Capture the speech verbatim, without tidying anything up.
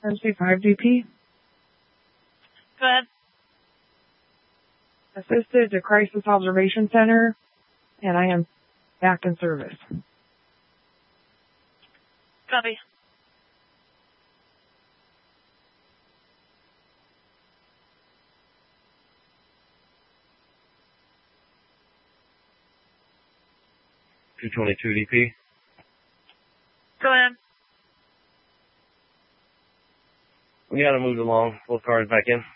M C five D P. Go ahead. Assisted to Crisis Observation Center, and I am back in service. Copy. two twenty-two D P. Go ahead. We gotta move along. Both cars back in.